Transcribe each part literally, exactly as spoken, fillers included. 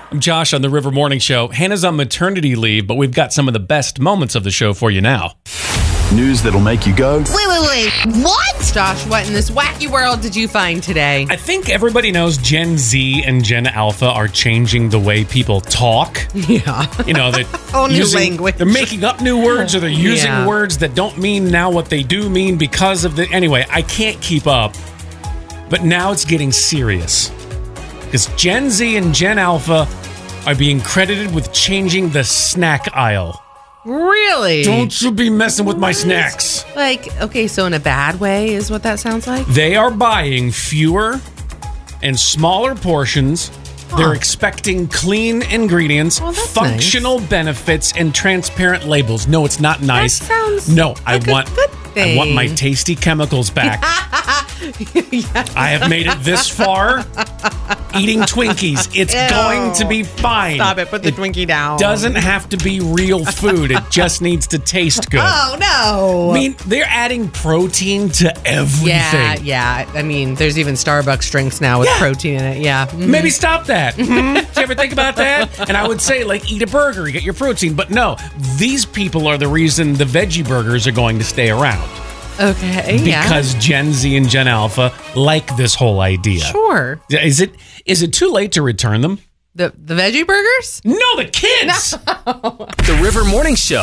I'm Josh on the River Morning Show. Hannah's on maternity leave, but we've got some of the best moments of the show for you now. News that'll make you go, Wait, wait, wait. What? Josh, what in this wacky world did you find today? I think everybody knows Gen Z and Gen Alpha are changing the way people talk. Yeah. You know, they're Whole new using, language. They're making up new words, or they're using Yeah. words that don't mean now what they do mean because of the... Anyway, I can't keep up. But now it's getting serious. Because Gen Z and Gen Alpha are being credited with changing the snack aisle. Really? Don't you be messing with my snacks. Like, okay, so in a bad way is what that sounds like? They are buying fewer and smaller portions. They're expecting clean ingredients, Oh, that's functional benefits, and transparent labels. No, it's not nice. That sounds no, like I a want good I want my thing. tasty chemicals back. Yes. I have made it this far. Eating Twinkies. It's Ew. going to be fine. Stop it. Put the Twinkie down. Doesn't have to be real food. It just needs to taste good. Oh, no. I mean, they're adding protein to everything. yeah, yeah. I mean, there's even Starbucks drinks now with Yeah. protein in it. Yeah. Mhm. Maybe stop that. Mhm. Did you ever think about that? And I would say, like, eat a burger, get your protein. But no, these people are the reason the veggie burgers are going to stay around. Okay, yeah. Because Gen Z and Gen Alpha like this whole idea. Sure. Is it is it too late to return them? The the veggie burgers? No, the kids! The River Morning Show.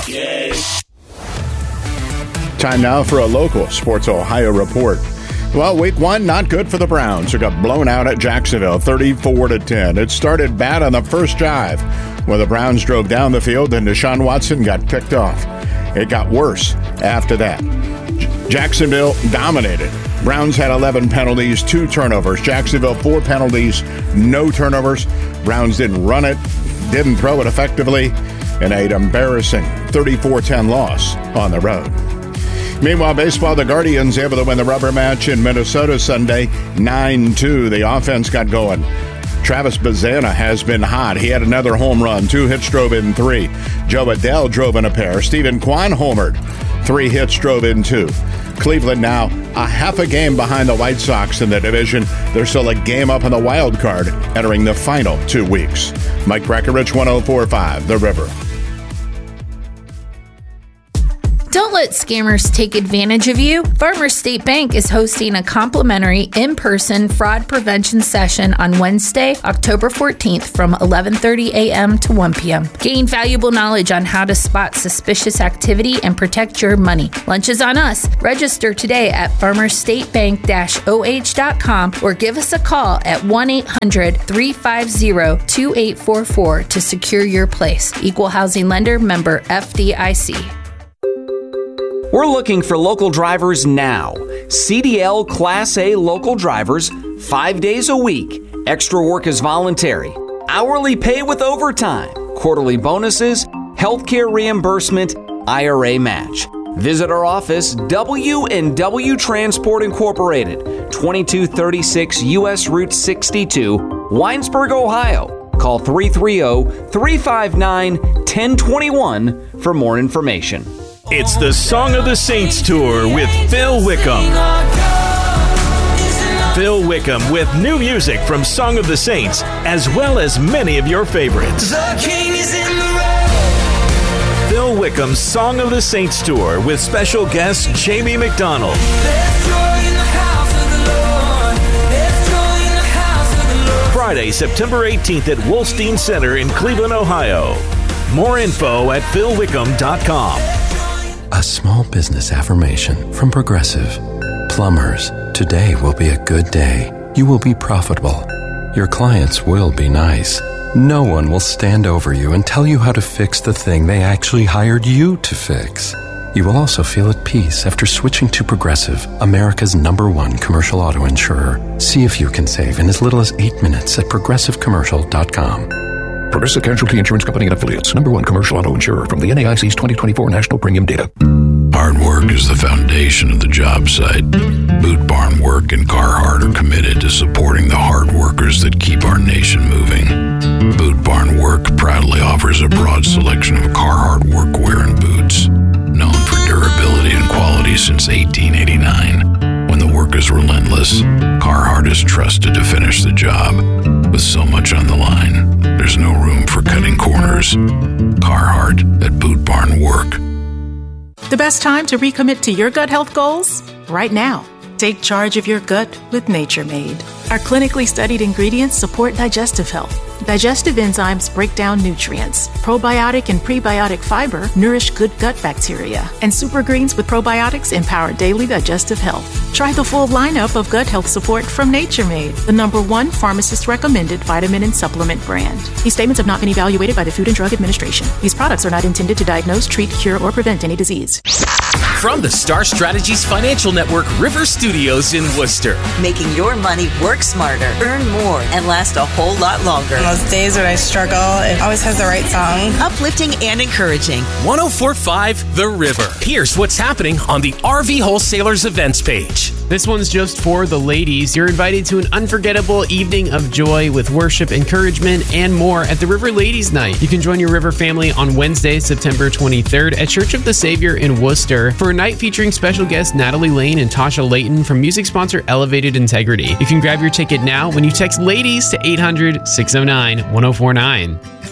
Time now for a local Sports Ohio report. Well, week one, not good for the Browns, who got blown out at Jacksonville, thirty-four to ten. It started bad on the first drive, when the Browns drove down the field and Deshaun Watson got picked off. It got worse after that. J- Jacksonville dominated. Browns had eleven penalties, two turnovers. Jacksonville, four penalties, no turnovers. Browns didn't run it, didn't throw it effectively, in an embarrassing thirty-four ten loss on the road. Meanwhile, baseball, the Guardians able to win the rubber match in Minnesota Sunday, nine two. The offense got going. Travis Bazzana has been hot. He had another home run. Two hits drove in three. Joe Adell drove in a pair. Stephen Kwan homered. Three hits drove in two. Cleveland now a half a game behind the White Sox in the division. They're still a game up on the wild card entering the final two weeks. Mike Breckenridge, one oh four point five, The River. Don't let scammers take advantage of you. Farmers State Bank is hosting a complimentary in-person fraud prevention session on Wednesday, October fourteenth from eleven thirty a.m. to one p.m. Gain valuable knowledge on how to spot suspicious activity and protect your money. Lunch is on us. Register today at farmers state bank dash o h dot com or give us a call at one eight hundred three five zero two eight four four to secure your place. Equal Housing Lender, member F D I C. We're looking for local drivers now. C D L Class A local drivers, five days a week. Extra work is voluntary. Hourly pay with overtime. Quarterly bonuses, healthcare reimbursement, I R A match. Visit our office, W and W Transport Incorporated, twenty-two thirty-six U S Route sixty-two, Winesburg, Ohio. Call three three zero, three five nine, one zero two one for more information. It's the Song of the Saints Tour with Phil Wickham. Phil Wickham with new music from Song of the Saints, as well as many of your favorites. The King is in the road. Phil Wickham's Song of the Saints Tour with special guest Jamie McDonald. There's joy in the house of the Lord. There's joy in the house of the Lord. Friday, September eighteenth at Wolstein Center in Cleveland, Ohio. More info at phil wickham dot com. A small business affirmation from Progressive. Plumbers, today will be a good day. You will be profitable. Your clients will be nice. No one will stand over you and tell you how to fix the thing they actually hired you to fix. You will also feel at peace after switching to Progressive, America's number one commercial auto insurer. See if you can save in as little as eight minutes at progressive commercial dot com. Progressive Casualty Insurance Company and Affiliates. Number one commercial auto insurer from the N A I C's twenty twenty-four National Premium Data. Hard work is the foundation of the job site. Boot Barn Work and Carhartt are committed to supporting the hard workers that keep our nation moving. Boot Barn Work proudly offers a broad selection of Carhartt workwear and boots, known for durability and quality since eighteen eighty-nine. When the work is relentless, Carhartt is trusted to finish the job. With so much on the line, there's no Carhartt at Boot Barn Work. The best time to recommit to your gut health goals? Right now. Take charge of your gut with Nature Made. Our clinically studied ingredients support digestive health. Digestive enzymes break down nutrients. Probiotic and prebiotic fiber nourish good gut bacteria. And super greens with probiotics empower daily digestive health. Try the full lineup of gut health support from Nature Made, the number one pharmacist-recommended vitamin and supplement brand. These statements have not been evaluated by the Food and Drug Administration. These products are not intended to diagnose, treat, cure, or prevent any disease. From the Star Strategies Financial Network River Studios in Worcester. Making your money work smarter, earn more, and last a whole lot longer. On those days when I struggle, it always has the right song. Uplifting and encouraging. one oh four point five The River. Here's what's happening on the R V Wholesalers events page. This one's just for the ladies. You're invited to an unforgettable evening of joy with worship, encouragement, and more at the River Ladies Night. You can join your River family on Wednesday, September twenty-third at Church of the Savior in Worcester for a night featuring special guests Natalie Lane and Tasha Layton from music sponsor Elevated Integrity. You can grab your ticket now when you text LADIES to eight hundred, six oh nine, one oh four nine.